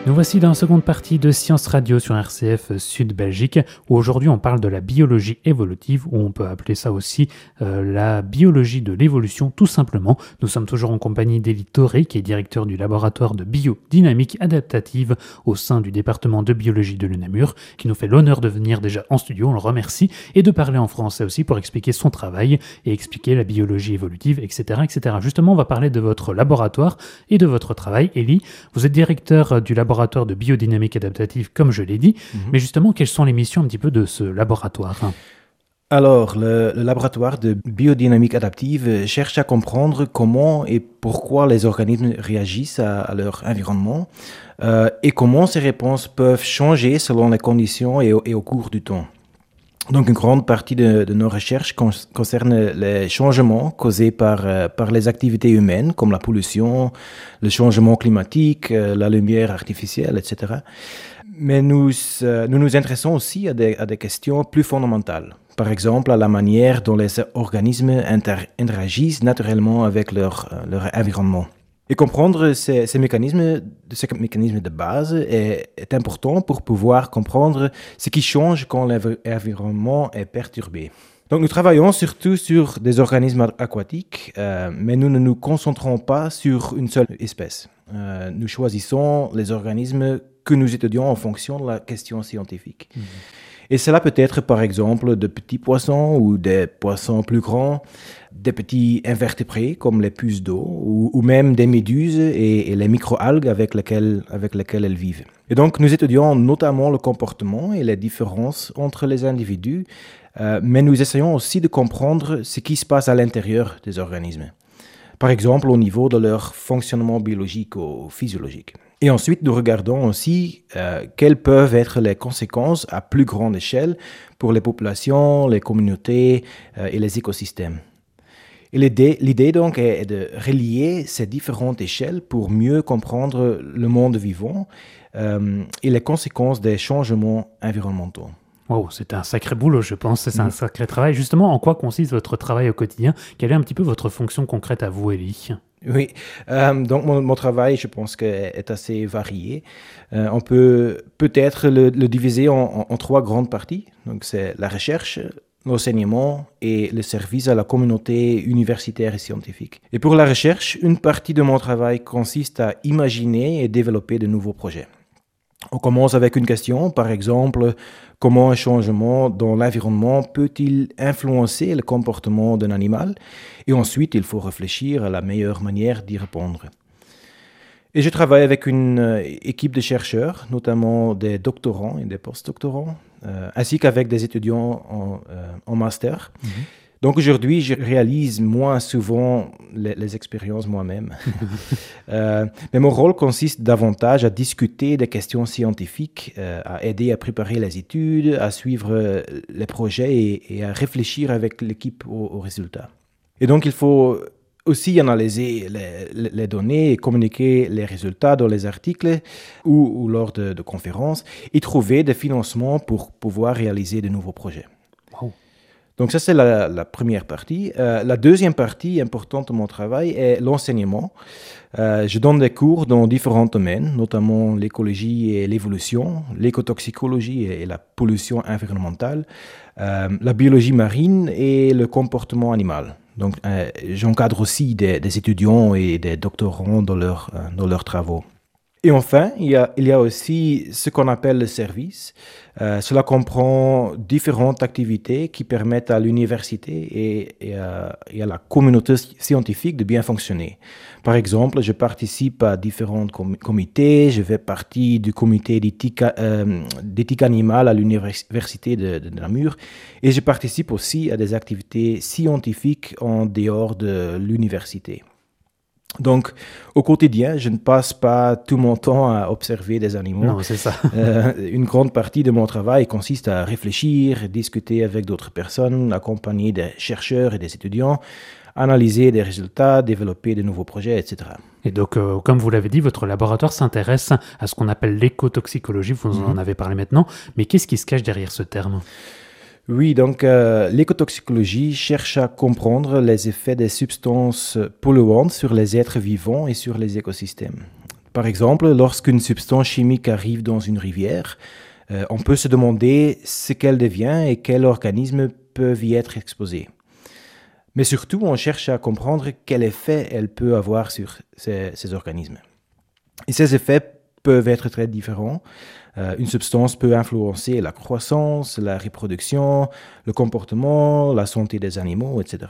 Nous voici dans la seconde partie de Science Radio sur RCF Sud Belgique, où aujourd'hui on parle de la biologie évolutive, ou on peut appeler ça aussi la biologie de l'évolution tout simplement. Nous sommes toujours en compagnie d'Élie Thoré, qui est directeur du laboratoire de biodynamique adaptative au sein du département de biologie de l'UNAMUR, qui nous fait l'honneur de venir déjà en studio, on le remercie, et de parler en français aussi pour expliquer son travail et expliquer la biologie évolutive, etc. etc. Justement, on va parler de votre laboratoire et de votre travail. Élie, vous êtes directeur du laboratoire de biodynamique adaptative, comme je l'ai dit. Mais justement, quelles sont les missions un petit peu de ce laboratoire ? Alors, le laboratoire de biodynamique adaptive cherche à comprendre comment et pourquoi les organismes réagissent à leur environnement et comment ces réponses peuvent changer selon les conditions et au cours du temps. Donc, une grande partie de nos recherches concerne les changements causés par les activités humaines, comme la pollution, le changement climatique, la lumière artificielle, etc. Mais nous nous intéressons aussi à des questions plus fondamentales. Par exemple, à la manière dont les organismes interagissent naturellement avec leur environnement. Et comprendre ces mécanismes de base est important pour pouvoir comprendre ce qui change quand l'environnement est perturbé. Donc nous travaillons surtout sur des organismes aquatiques, mais nous ne nous concentrons pas sur une seule espèce. Nous choisissons les organismes que nous étudions en fonction de la question scientifique. Et cela peut être par exemple de petits poissons ou des poissons plus grands, des petits invertébrés comme les puces d'eau ou même des méduses et les microalgues avec lesquelles elles vivent. Et donc nous étudions notamment le comportement et les différences entre les individus, mais nous essayons aussi de comprendre ce qui se passe à l'intérieur des organismes. Par exemple au niveau de leur fonctionnement biologique ou physiologique. Et ensuite, nous regardons aussi quelles peuvent être les conséquences à plus grande échelle pour les populations, les communautés et les écosystèmes. Et l'idée donc est de relier ces différentes échelles pour mieux comprendre le monde vivant et les conséquences des changements environnementaux. Wow, c'est un sacré boulot, je pense, c'est un sacré travail. Justement, en quoi consiste votre travail au quotidien ? Quelle est un petit peu votre fonction concrète à vous, Élie ? Oui, donc mon travail, je pense, est assez varié. On peut peut-être le diviser en trois grandes parties. Donc, c'est la recherche, l'enseignement et le service à la communauté universitaire et scientifique. Et pour la recherche, une partie de mon travail consiste à imaginer et développer de nouveaux projets. On commence avec une question, par exemple, comment un changement dans l'environnement peut-il influencer le comportement d'un animal ? Et ensuite, il faut réfléchir à la meilleure manière d'y répondre. Et je travaille avec une équipe de chercheurs, notamment des doctorants et des post-doctorants, ainsi qu'avec des étudiants en master. Donc aujourd'hui, je réalise moins souvent les expériences moi-même. Mais mon rôle consiste davantage à discuter des questions scientifiques, à aider à préparer les études, à suivre les projets et à réfléchir avec l'équipe aux résultats. Et donc il faut aussi analyser les données et communiquer les résultats dans les articles ou lors de conférences et trouver des financements pour pouvoir réaliser de nouveaux projets. Wow. Donc ça, c'est la première partie. La deuxième partie importante de mon travail est l'enseignement. Je donne des cours dans différents domaines, notamment l'écologie et l'évolution, l'écotoxicologie et la pollution environnementale, la biologie marine et le comportement animal. Donc j'encadre aussi des étudiants et des doctorants dans leurs travaux. Et enfin, il y a aussi ce qu'on appelle le service. Cela comprend différentes activités qui permettent à l'université et à la communauté scientifique de bien fonctionner. Par exemple, je participe à différents comités, je fais partie du comité d'éthique animale à l'université de Namur et je participe aussi à des activités scientifiques en dehors de l'université. Donc, au quotidien, je ne passe pas tout mon temps à observer des animaux. Non, c'est ça. Une grande partie de mon travail consiste à réfléchir, discuter avec d'autres personnes, accompagner des chercheurs et des étudiants, analyser des résultats, développer de nouveaux projets, etc. Et donc, comme vous l'avez dit, votre laboratoire s'intéresse à ce qu'on appelle l'écotoxicologie, vous en avez parlé maintenant, mais qu'est-ce qui se cache derrière ce terme ? Oui, donc l'écotoxicologie cherche à comprendre les effets des substances polluantes sur les êtres vivants et sur les écosystèmes. Par exemple, lorsqu'une substance chimique arrive dans une rivière, on peut se demander ce qu'elle devient et quels organismes peuvent y être exposés. Mais surtout, on cherche à comprendre quel effet elle peut avoir sur ces organismes. Et ces effets peuvent être très différents. Une substance peut influencer la croissance, la reproduction, le comportement, la santé des animaux, etc.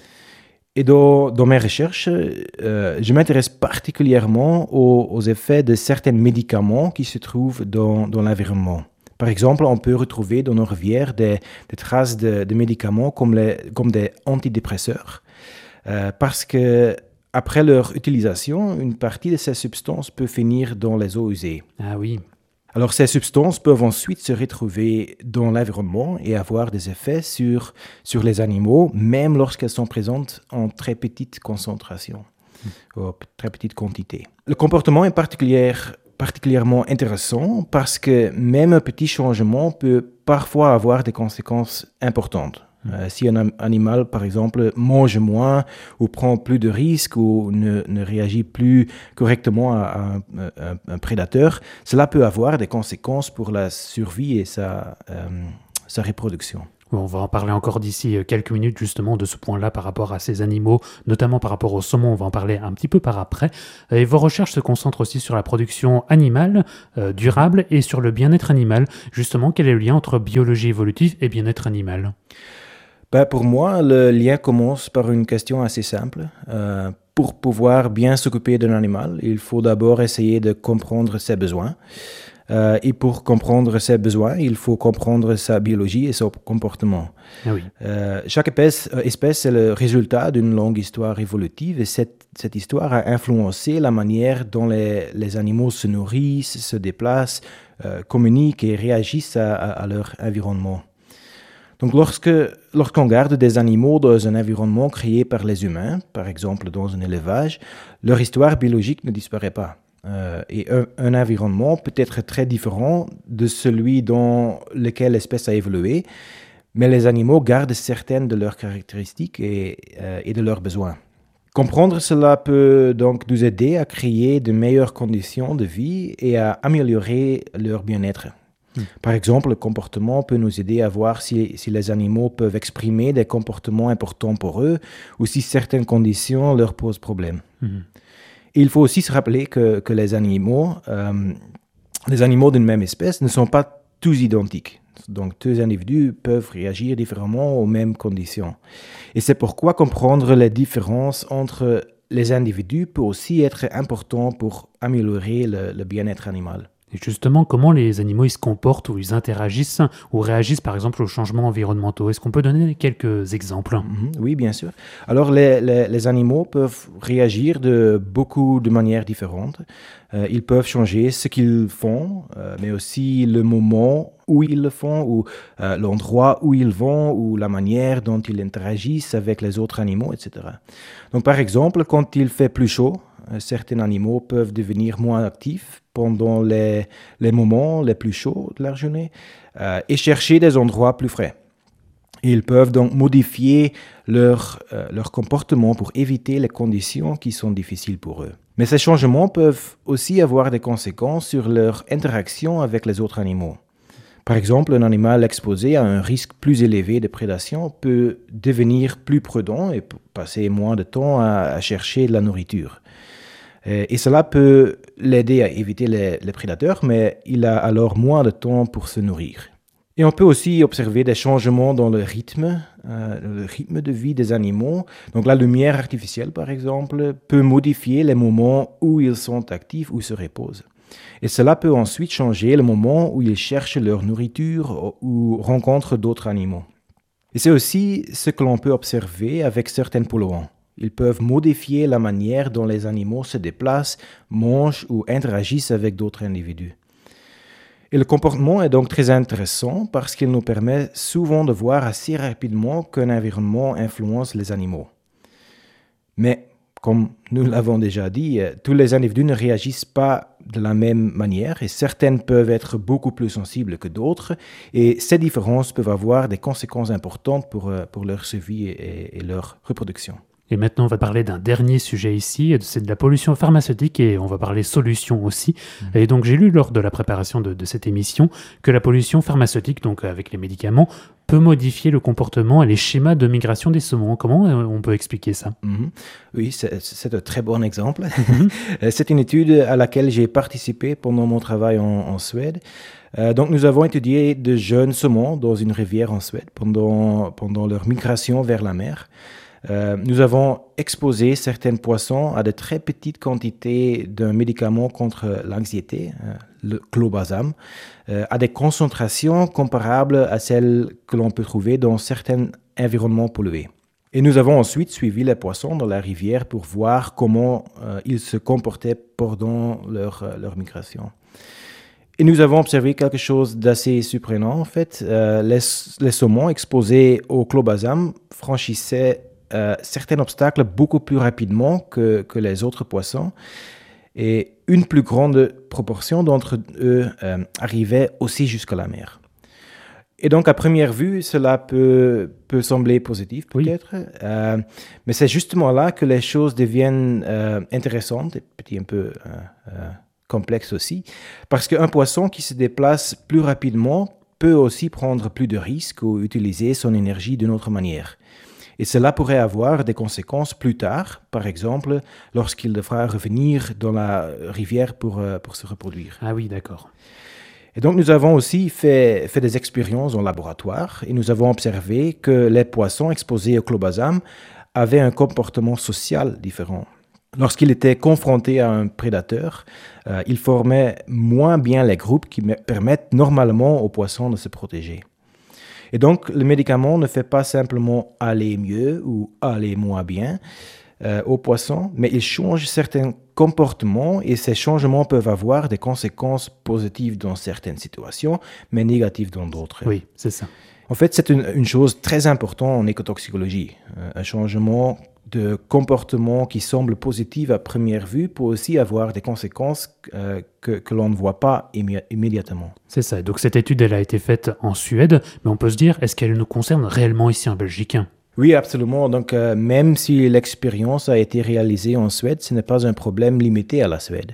Et dans mes recherches, je m'intéresse particulièrement aux effets de certains médicaments qui se trouvent dans l'environnement. Par exemple, on peut retrouver dans nos rivières des traces de médicaments comme des antidépresseurs, parce que après leur utilisation, une partie de ces substances peut finir dans les eaux usées. Ah oui. Alors ces substances peuvent ensuite se retrouver dans l'environnement et avoir des effets sur les animaux, même lorsqu'elles sont présentes en très petite concentration, ou très petite quantité. Le comportement est particulièrement intéressant parce que même un petit changement peut parfois avoir des conséquences importantes. Si un animal, par exemple, mange moins ou prend plus de risques ou ne réagit plus correctement à un prédateur, cela peut avoir des conséquences pour la survie et sa reproduction. On va en parler encore d'ici quelques minutes justement de ce point-là par rapport à ces animaux, notamment par rapport au saumon, on va en parler un petit peu par après. Et vos recherches se concentrent aussi sur la production animale, durable et sur le bien-être animal. Justement, quel est le lien entre biologie évolutive et bien-être animal ? Pour moi, le lien commence par une question assez simple. Pour pouvoir bien s'occuper d'un animal, il faut d'abord essayer de comprendre ses besoins. Et pour comprendre ses besoins, il faut comprendre sa biologie et son comportement. Ah oui. Chaque espèce est le résultat d'une longue histoire évolutive et cette histoire a influencé la manière dont les animaux se nourrissent, se déplacent, communiquent et réagissent à leur environnement. Donc lorsqu'on garde des animaux dans un environnement créé par les humains, par exemple dans un élevage, leur histoire biologique ne disparaît pas. Et un environnement peut être très différent de celui dans lequel l'espèce a évolué, mais les animaux gardent certaines de leurs caractéristiques et de leurs besoins. Comprendre cela peut donc nous aider à créer de meilleures conditions de vie et à améliorer leur bien-être. Par exemple, le comportement peut nous aider à voir si les animaux peuvent exprimer des comportements importants pour eux ou si certaines conditions leur posent problème. Et il faut aussi se rappeler que les animaux d'une même espèce ne sont pas tous identiques. Donc, deux individus peuvent réagir différemment aux mêmes conditions. Et c'est pourquoi comprendre les différences entre les individus peut aussi être important pour améliorer le bien-être animal. Et justement, comment les animaux ils se comportent ou ils interagissent ou réagissent par exemple aux changements environnementaux? Est-ce qu'on peut donner quelques exemples? Oui, bien sûr. Alors, les animaux peuvent réagir de manières différentes. Ils peuvent changer ce qu'ils font, mais aussi le moment où ils le font, ou l'endroit où ils vont, ou la manière dont ils interagissent avec les autres animaux, etc. Donc, par exemple, quand il fait plus chaud, certains animaux peuvent devenir moins actifs pendant les moments les plus chauds de la journée et chercher des endroits plus frais. Ils peuvent donc modifier leur comportement pour éviter les conditions qui sont difficiles pour eux. Mais ces changements peuvent aussi avoir des conséquences sur leur interaction avec les autres animaux. Par exemple, un animal exposé à un risque plus élevé de prédation peut devenir plus prudent et passer moins de temps à chercher de la nourriture. Et cela peut l'aider à éviter les prédateurs, mais il a alors moins de temps pour se nourrir. Et on peut aussi observer des changements dans le rythme de vie des animaux. Donc la lumière artificielle, par exemple, peut modifier les moments où ils sont actifs ou se reposent. Et cela peut ensuite changer le moment où ils cherchent leur nourriture ou rencontrent d'autres animaux. Et c'est aussi ce que l'on peut observer avec certains polluants. Ils peuvent modifier la manière dont les animaux se déplacent, mangent ou interagissent avec d'autres individus. Et le comportement est donc très intéressant parce qu'il nous permet souvent de voir assez rapidement qu'un environnement influence les animaux. Mais, comme nous l'avons déjà dit, tous les individus ne réagissent pas de la même manière et certaines peuvent être beaucoup plus sensibles que d'autres et ces différences peuvent avoir des conséquences importantes pour leur survie et leur reproduction. Et maintenant, on va parler d'un dernier sujet ici, c'est de la pollution pharmaceutique et on va parler solutions aussi. Et donc, j'ai lu lors de la préparation de cette émission que la pollution pharmaceutique, donc avec les médicaments, peut modifier le comportement et les schémas de migration des saumons. Comment on peut expliquer ça? Oui, c'est un très bon exemple. C'est une étude à laquelle j'ai participé pendant mon travail en Suède. Donc, nous avons étudié de jeunes saumons dans une rivière en Suède pendant leur migration vers la mer. Nous avons exposé certains poissons à de très petites quantités d'un médicament contre l'anxiété, le clobazam, à des concentrations comparables à celles que l'on peut trouver dans certains environnements pollués. Et nous avons ensuite suivi les poissons dans la rivière pour voir comment ils se comportaient pendant leur migration. Et nous avons observé quelque chose d'assez surprenant en fait. Les saumons exposés au clobazam franchissaient certains obstacles beaucoup plus rapidement que les autres poissons. Et une plus grande proportion d'entre eux arrivait aussi jusqu'à la mer. Et donc, à première vue, cela peut sembler positif, peut-être. Oui. Mais c'est justement là que les choses deviennent intéressantes et peut-être un peu complexes aussi. Parce qu'un poisson qui se déplace plus rapidement peut aussi prendre plus de risques ou utiliser son énergie d'une autre manière. Et cela pourrait avoir des conséquences plus tard, par exemple, lorsqu'il devra revenir dans la rivière pour se reproduire. Ah oui, d'accord. Et donc, nous avons aussi fait des expériences en laboratoire et nous avons observé que les poissons exposés au clobazam avaient un comportement social différent. Lorsqu'ils étaient confrontés à un prédateur, ils formaient moins bien les groupes qui permettent normalement aux poissons de se protéger. Et donc, le médicament ne fait pas simplement aller mieux ou aller moins bien aux poissons, mais il change certains comportements et ces changements peuvent avoir des conséquences positives dans certaines situations, mais négatives dans d'autres. Oui, c'est ça. En fait, c'est une chose très importante en écotoxicologie. Un changement de comportement qui semble positif à première vue peut aussi avoir des conséquences que l'on ne voit pas immédiatement. C'est ça. Donc cette étude, elle a été faite en Suède, mais on peut se dire, est-ce qu'elle nous concerne réellement ici en Belgique? Oui, absolument. Donc, même si l'expérience a été réalisée en Suède, ce n'est pas un problème limité à la Suède.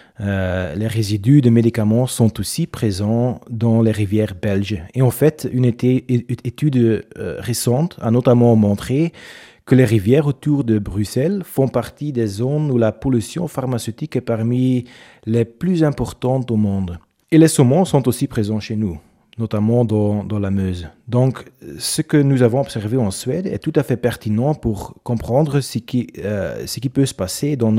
Les résidus de médicaments sont aussi présents dans les rivières belges. Et en fait, une étude récente a notamment montré que les rivières autour de Bruxelles font partie des zones où la pollution pharmaceutique est parmi les plus importantes au monde. Et les saumons sont aussi présents chez nous, notamment dans la Meuse. Donc, ce que nous avons observé en Suède est tout à fait pertinent pour comprendre ce qui peut se passer dans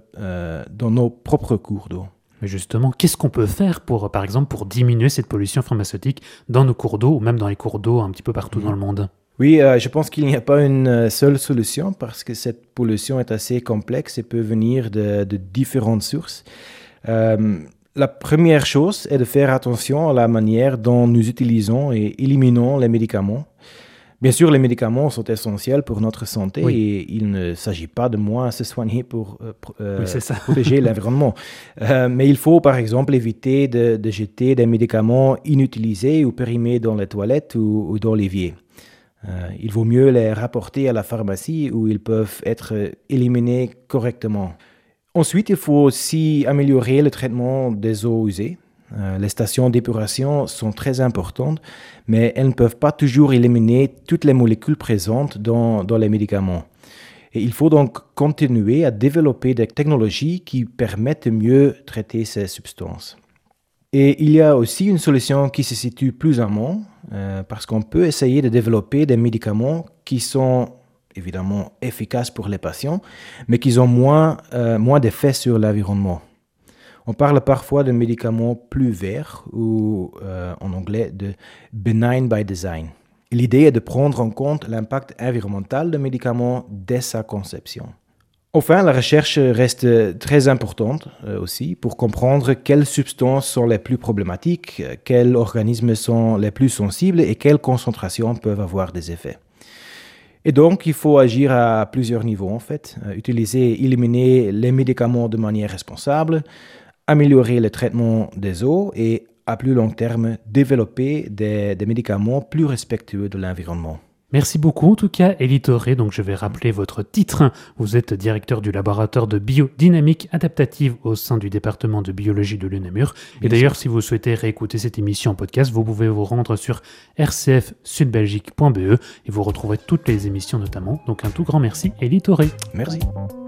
nos propres cours d'eau. Mais justement, qu'est-ce qu'on peut faire par exemple, pour diminuer cette pollution pharmaceutique dans nos cours d'eau ou même dans les cours d'eau un petit peu partout dans le monde? Oui, je pense qu'il n'y a pas une seule solution parce que cette pollution est assez complexe et peut venir de différentes sources. La première chose est de faire attention à la manière dont nous utilisons et éliminons les médicaments. Bien sûr, les médicaments sont essentiels pour notre santé et il ne s'agit pas de moins se soigner pour protéger l'environnement. Mais il faut, par exemple, éviter de jeter des médicaments inutilisés ou périmés dans les toilettes ou dans l'évier. Il vaut mieux les rapporter à la pharmacie où ils peuvent être éliminés correctement. Ensuite, il faut aussi améliorer le traitement des eaux usées. Les stations d'épuration sont très importantes, mais elles ne peuvent pas toujours éliminer toutes les molécules présentes dans les médicaments. Et il faut donc continuer à développer des technologies qui permettent de mieux traiter ces substances. Et il y a aussi une solution qui se situe plus amont, parce qu'on peut essayer de développer des médicaments qui sont évidemment efficaces pour les patients, mais qui ont moins d'effet sur l'environnement. On parle parfois de médicaments plus verts ou en anglais de benign by design. L'idée est de prendre en compte l'impact environnemental des médicaments dès sa conception. Enfin, la recherche reste très importante aussi pour comprendre quelles substances sont les plus problématiques, quels organismes sont les plus sensibles et quelles concentrations peuvent avoir des effets. Et donc, il faut agir à plusieurs niveaux en fait. Éliminer les médicaments de manière responsable, améliorer le traitement des eaux et, à plus long terme, développer des médicaments plus respectueux de l'environnement. Merci beaucoup en tout cas, Élie Thoré. Donc je vais rappeler votre titre. Vous êtes directeur du laboratoire de biodynamique adaptative au sein du département de biologie de l'UNAMUR. Et d'ailleurs, si vous souhaitez réécouter cette émission en podcast, vous pouvez vous rendre sur rcfsudbelgique.be et vous retrouverez toutes les émissions notamment. Donc un tout grand merci, Élie Thoré. Merci.